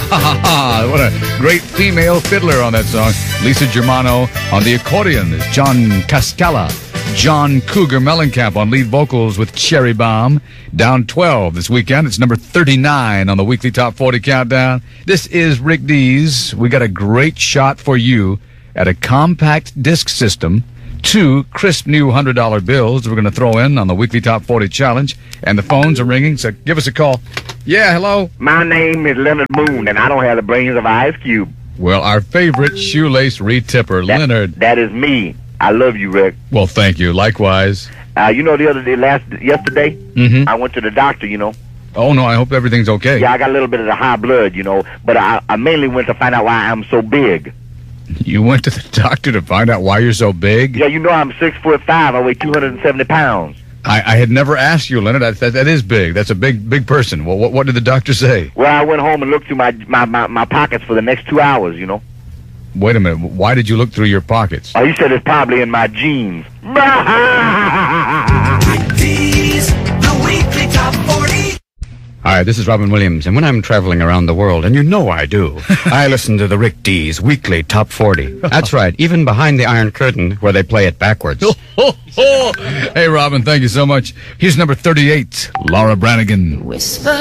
What a great female fiddler on that song. Lisa Germano on the accordion is John Cascala. John Cougar Mellencamp on lead vocals with Cherry Bomb. Down 12 this weekend. It's number 39 on the weekly Top 40 Countdown. This is Rick Dees. We got a great shot for you at a compact disc system, 2 crisp new $100 bills we're going to throw in on the weekly Top 40 Challenge. And the phones are ringing, so give us a call. Yeah, hello? My name is Leonard Moon, and I don't have the brains of Ice Cube. Well, our favorite shoelace retipper, Leonard. That is me. I love you, Rick. Well, thank you. Likewise. You know, the other day, yesterday, I went to the doctor, you know. Oh, no, I hope everything's okay. Yeah, I got a little bit of the high blood, you know, but I mainly went to find out why I'm so big. You went to the doctor to find out why you're so big? Yeah, you know I'm 6'5". I weigh 270 pounds. I had never asked you, Leonard. That is big. That's a big person. Well, what did the doctor say? Well, I went home and looked through my pockets for the next 2 hours, you know. Wait a minute. Why did you look through your pockets? Oh, he said it's probably in my jeans. Hi, this is Robin Williams, and when I'm traveling around the world, and you know I do, I listen to the Rick Dees Weekly Top 40. That's right, even behind the Iron Curtain, where they play it backwards. Hey, Robin, thank you so much. Here's number 38, Laura Branigan. Whisper.